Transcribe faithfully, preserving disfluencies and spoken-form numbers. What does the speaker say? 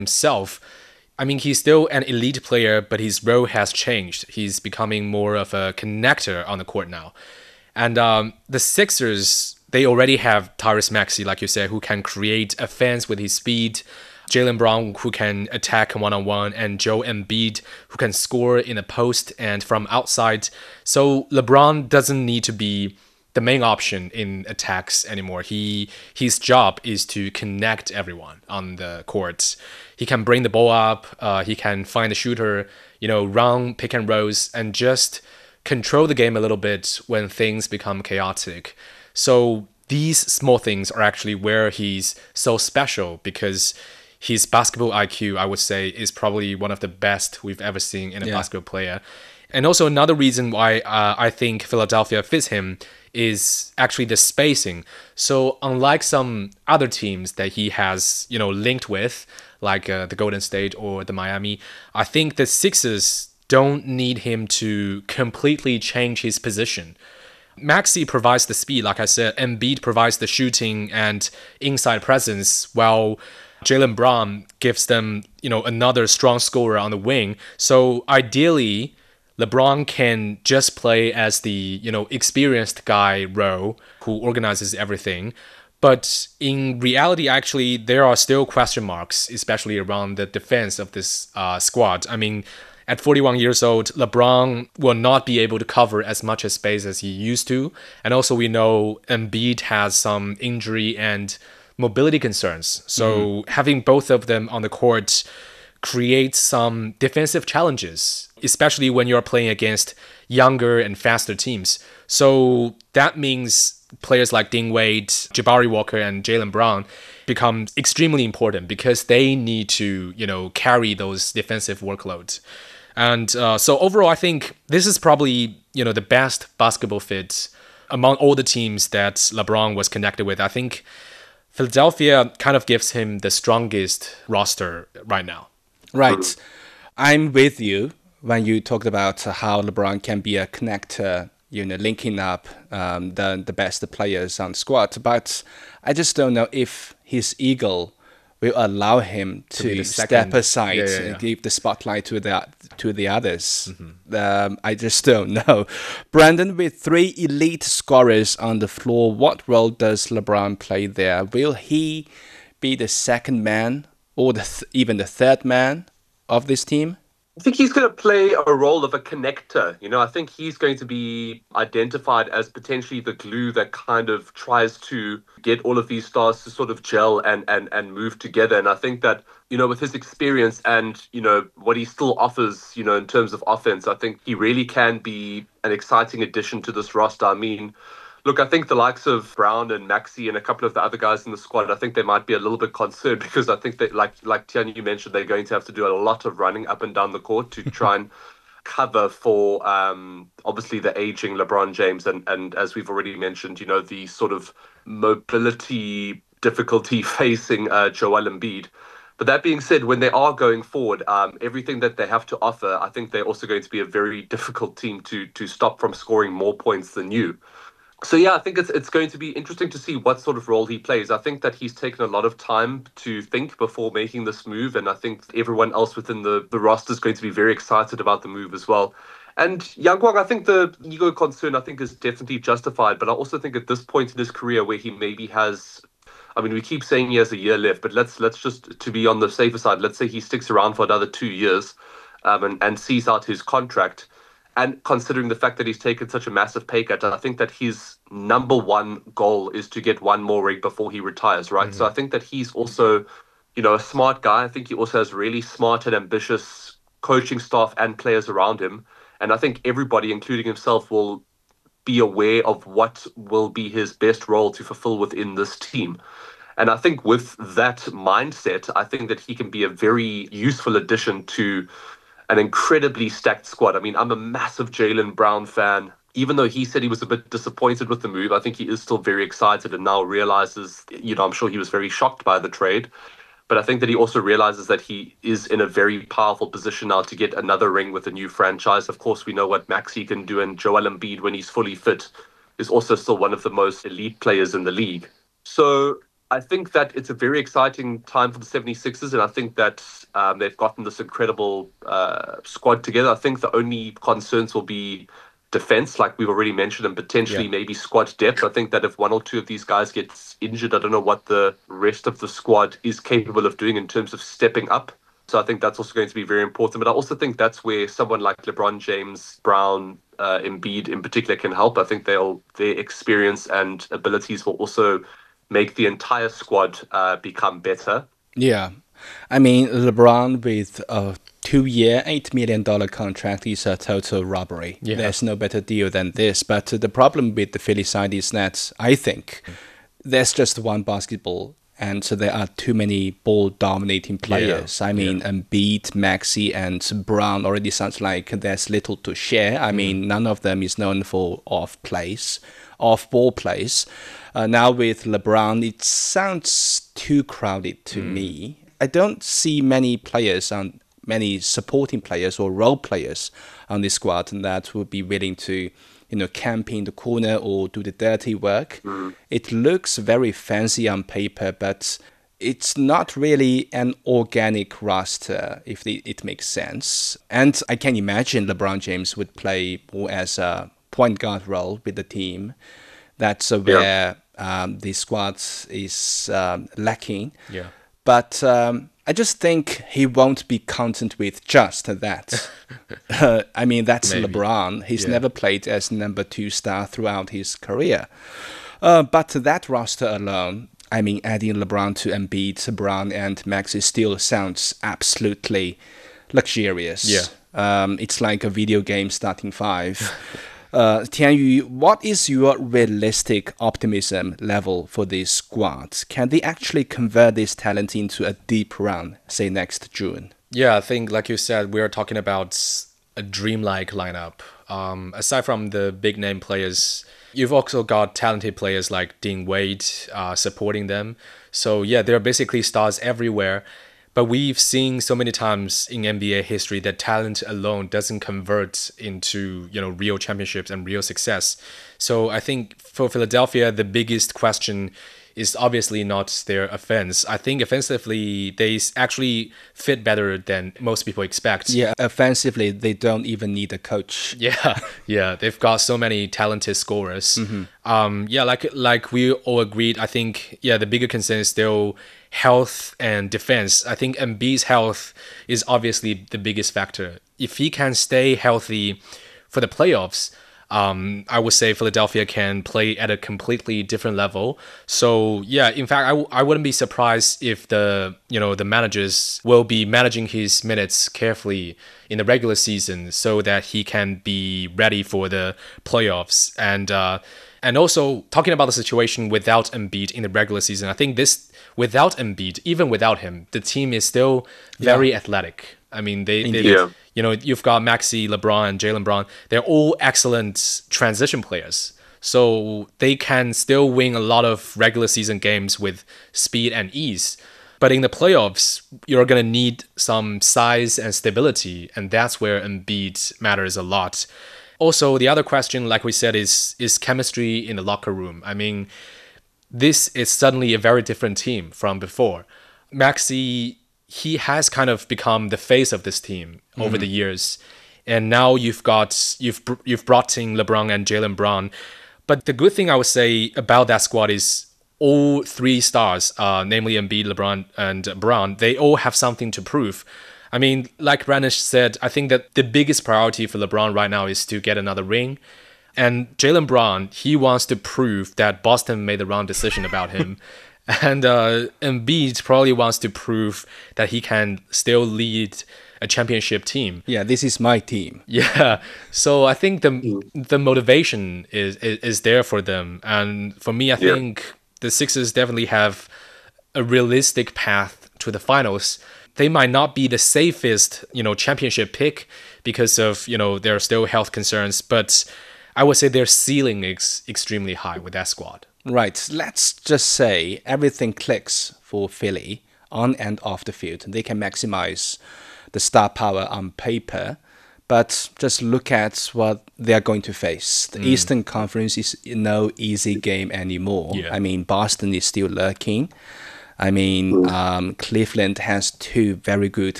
himself. I mean, he's still an elite player, but his role has changed. He's becoming more of a connector on the court now. And um, the Sixers, they already have Tyrese Maxey, like you said, who can create offense with his speed. Jaylen Brown, who can attack one-on-one, and Joel Embiid, who can score in the post and from outside. So LeBron doesn't need to be the main option in attacks anymore. He his job is to connect everyone on the court. He can bring the ball up. Uh, he can find the shooter. You know, run pick and rolls and just control the game a little bit when things become chaotic. So these small things are actually where he's so special, because his basketball I Q, I would say, is probably one of the best we've ever seen in a yeah. basketball player. And also another reason why uh, I think Philadelphia fits him is actually the spacing. So unlike some other teams that he has, you know, linked with, like uh, the Golden State or the Miami, I think the Sixers don't need him to completely change his position. Maxey provides the speed, like I said. Embiid provides the shooting and inside presence, while Jaylen Brown gives them, you know, another strong scorer on the wing. So ideally, LeBron can just play as the, you know, experienced guy role who organizes everything. But in reality, actually, there are still question marks, especially around the defense of this uh, squad. I mean, at forty-one years old, LeBron will not be able to cover as much space as he used to. And also we know Embiid has some injury and mobility concerns. So mm. having both of them on the court creates some defensive challenges, especially when you're playing against younger and faster teams. So that means players like Dean Wade, Jabari Walker, and Jaylen Brown become extremely important, because they need to, you know, carry those defensive workloads. And uh, so overall, I think this is probably, you know, the best basketball fit among all the teams that LeBron was connected with. I think Philadelphia kind of gives him the strongest roster right now. Right. I'm with you when you talked about how LeBron can be a connector, you know, linking up um, the, the best players on the squad. But I just don't know if his ego will allow him to, to step aside yeah, yeah, yeah. and give the spotlight to the to the others. Mm-hmm. Um, I just don't know. Brandon, with three elite scorers on the floor, what role does LeBron play there? Will he be the second man or the th- even the third man of this team? I think he's going to play a role of a connector. You know, I think he's going to be identified as potentially the glue that kind of tries to get all of these stars to sort of gel and and and move together. And I think that, you know, with his experience and, you know, what he still offers, you know, in terms of offense, I think he really can be an exciting addition to this roster. I mean, look, I think the likes of Brown and Maxey and a couple of the other guys in the squad, I think they might be a little bit concerned, because I think that, like like Tian, you mentioned, they're going to have to do a lot of running up and down the court to try and cover for um, obviously the aging LeBron James and, and as we've already mentioned, you know, the sort of mobility difficulty facing uh, Joel Embiid. But that being said, when they are going forward, um, everything that they have to offer, I think they're also going to be a very difficult team to to stop from scoring more points than you. So, yeah, I think it's it's going to be interesting to see what sort of role he plays. I think that he's taken a lot of time to think before making this move. And I think everyone else within the, the roster is going to be very excited about the move as well. And Yang Guang, I think the ego concern, I think, is definitely justified. But I also think at this point in his career where he maybe has, I mean, we keep saying he has a year left, but let's let's just, to be on the safer side, let's say he sticks around for another two years um, and, and sees out his contract. And considering the fact that he's taken such a massive pay cut, I think that his number one goal is to get one more ring before he retires, right? Mm-hmm. So I think that he's also, you know, a smart guy. I think he also has really smart and ambitious coaching staff and players around him. And I think everybody, including himself, will be aware of what will be his best role to fulfill within this team. And I think with that mindset, I think that he can be a very useful addition to an incredibly stacked squad. I mean, I'm a massive Jaylen Brown fan. Even though he said he was a bit disappointed with the move, I think he is still very excited and now realizes, you know, I'm sure he was very shocked by the trade. But I think that he also realizes that he is in a very powerful position now to get another ring with a new franchise. Of course, we know what Maxey can do, and Joel Embiid, when he's fully fit, is also still one of the most elite players in the league. So I think that it's a very exciting time for the 76ers, and I think that um, they've gotten this incredible uh, squad together. I think the only concerns will be defense, like we've already mentioned, and potentially Yeah. maybe squad depth. I think that if one or two of these guys gets injured, I don't know what the rest of the squad is capable of doing in terms of stepping up. So I think that's also going to be very important. But I also think that's where someone like LeBron James, Brown, uh, Embiid in particular can help. I think they'll their experience and abilities will also make the entire squad uh, become better. Yeah. I mean, LeBron with a two-year, eight million dollars contract is a total robbery. Yeah. There's no better deal than this. But the problem with the Philly side is that I think there's just one basketball, and so there are too many ball-dominating players. I mean, Yeah. Embiid, Maxey, and Brown already sounds like there's little to share. I mean, none of them is known for off-plays, off-ball plays. Uh, now with LeBron, it sounds too crowded to me. I don't see many players on many supporting players or role players on this squad that would be willing to, you know, camp in the corner or do the dirty work. It looks very fancy on paper, but it's not really an organic roster, if it, it makes sense. And I can imagine LeBron James would play more as a point guard role with the team. That's uh, where um, the squad is um, lacking. Yeah. But um, I just think he won't be content with just that. uh, I mean, that's Maybe. LeBron. He's Yeah. never played as number two star throughout his career. Uh, but that roster alone, I mean, adding LeBron to Embiid, Brown, and Maxey still sounds absolutely luxurious. Yeah. Um, it's like a video game starting five. Uh, Tianyu, what is your realistic optimism level for this squad? Can they actually convert this talent into a deep run, say next June? Yeah, I think, like you said, we are talking about a dreamlike lineup. Um, aside from the big name players, you've also got talented players like Dean Wade uh, supporting them. So yeah, there are basically stars everywhere. But we've seen so many times in N B A history that talent alone doesn't convert into, you know, real championships and real success. So I think for Philadelphia, the biggest question is obviously not their offense. I think offensively, they s- actually fit better than most people expect. Yeah, offensively, they don't even need a coach. Yeah, yeah, they've got so many talented scorers. Um, yeah, like like we all agreed. I think yeah, the bigger concern is still health and defense. I think Embiid's health is obviously the biggest factor. If he can stay healthy for the playoffs, um, I would say Philadelphia can play at a completely different level. So yeah, in fact, I, w- I wouldn't be surprised if the you know the managers will be managing his minutes carefully in the regular season so that he can be ready for the playoffs. And uh, and also talking about the situation without Embiid in the regular season, I think this without Embiid, even without him, the team is still very athletic. I mean, they, they Yeah. you know, you've got Maxey, LeBron, and Jalen Brown. They're all excellent transition players. So they can still win a lot of regular season games with speed and ease. But in the playoffs, you're going to need some size and stability. And that's where Embiid matters a lot. Also, the other question, like we said, is is chemistry in the locker room. I mean, this is suddenly a very different team from before. Maxey, he has kind of become the face of this team over the years, and now you've got you've br- you've brought in LeBron and Jalen Brown. But the good thing I would say about that squad is all three stars, uh, namely Embiid, LeBron, and Brown, they all have something to prove. I mean, like Branish said, I think that the biggest priority for LeBron right now is to get another ring. And Jalen Brown, he wants to prove that Boston made the wrong decision about him. And uh, Embiid probably wants to prove that he can still lead a championship team. Yeah, this is my team. Yeah, so I think the the motivation is, is is there for them, and for me, I Yeah. think the Sixers definitely have a realistic path to the finals. They might not be the safest, you know, championship pick because of, you know, there are still health concerns, but I would say their ceiling is extremely high with that squad. Right, let's just say everything clicks for Philly on and off the field. They can maximize the star power on paper. But just look at what they are going to face. The Mm. Eastern Conference is no easy game anymore. Yeah. I mean, Boston is still lurking. I mean, um, Cleveland has two very good